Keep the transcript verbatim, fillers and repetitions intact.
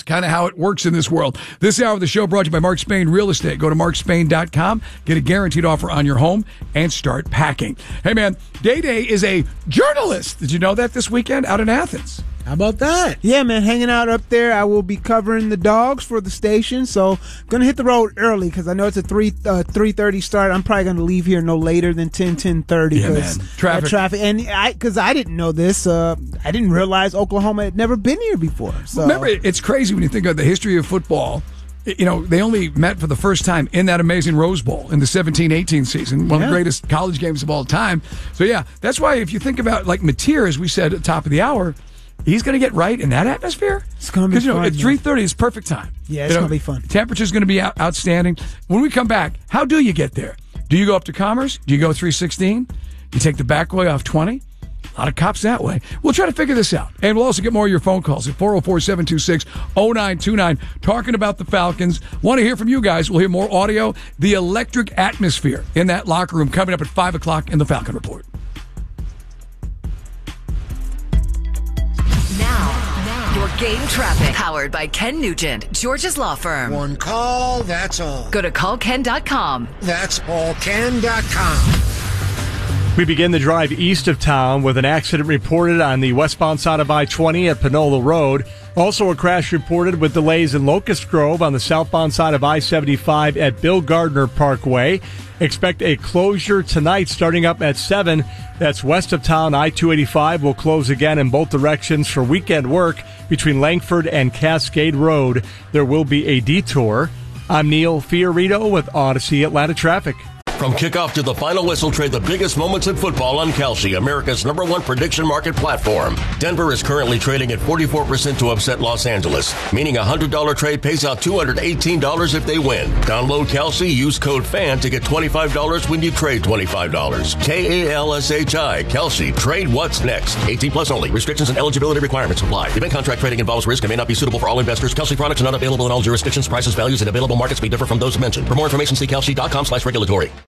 kind of how it works in this world. This hour of the show brought to you by Mark Spain Real Estate. Go to mark spain dot com, get a guaranteed offer on your home, and start packing. Hey, man, Day Day is a journalist. Did you know that this weekend out in Athens? How about that? Yeah, man, hanging out up there. I will be covering the dogs for the station, so going to hit the road early because I know it's a three uh, three thirty start. I'm probably going to leave here no later than ten, ten thirty. Yeah, man. Traffic. traffic. And I, because I didn't know this, uh, I didn't realize Oklahoma had never been here before. So. Remember, it's crazy when you think of the history of football. You know, they only met for the first time in that amazing Rose Bowl in the seventeen eighteen season, one yeah. of the greatest college games of all time. So, yeah, that's why if you think about, like, Mateer, as we said at the top of the hour, he's going to get right in that atmosphere. It's going to be fun. Because, you know, at three thirty is perfect time. Yeah, it's you know, going to be fun. Temperature's going to be out- outstanding. When we come back, how do you get there? Do you go up to Commerce? Do you go three sixteen? You take the back way off twenty? A lot of cops that way. We'll try to figure this out. And we'll also get more of your phone calls at four oh four, seven two six, oh nine two nine. Talking about the Falcons. Want to hear from you guys. We'll hear more audio. The electric atmosphere in that locker room coming up at five o'clock in the Falcon Report. Your game traffic, powered by Ken Nugent, George's Law Firm. One call, that's all. Go to call ken dot com. That's all ken dot com. We begin the drive east of town with an accident reported on the westbound side of I twenty at Panola Road. Also a crash reported with delays in Locust Grove on the southbound side of I seventy-five at Bill Gardner Parkway. Expect a closure tonight starting up at seven. That's west of town. I two eighty-five will close again in both directions for weekend work between Langford and Cascade Road. There will be a detour. I'm Neil Fiorito with Odyssey Atlanta Traffic. From kickoff to the final whistle, trade the biggest moments in football on Kalshi, America's number one prediction market platform. Denver is currently trading at forty-four percent to upset Los Angeles, meaning a one hundred dollars trade pays out two hundred eighteen dollars if they win. Download Kalshi, use code FAN to get twenty-five dollars when you trade twenty-five dollars. K A L S H I, Kalshi. Trade what's next. eighteen plus only. Restrictions and eligibility requirements apply. Event contract trading involves risk and may not be suitable for all investors. Kalshi products are not available in all jurisdictions. Prices, values, and available markets may differ from those mentioned. For more information, see kalshi dot com slash regulatory.